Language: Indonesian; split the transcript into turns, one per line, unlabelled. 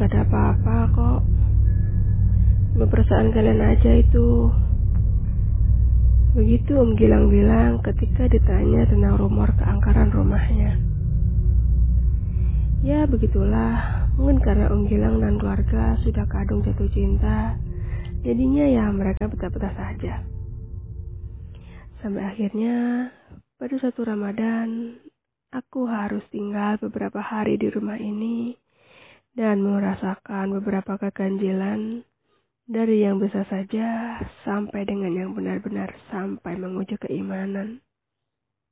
Gak ada apa-apa kok. Cuma perasaan kalian aja itu. Begitu Om Gilang bilang ketika ditanya tentang rumor keangkaran rumahnya. Ya begitulah, mungkin karena Om Gilang dan keluarga sudah kadung jatuh cinta, jadinya ya mereka betah-betah saja. Sampai akhirnya pada suatu Ramadan, aku harus tinggal beberapa hari di rumah ini dan merasakan beberapa keganjilan dari yang biasa saja sampai dengan yang benar-benar sampai menguji keimanan.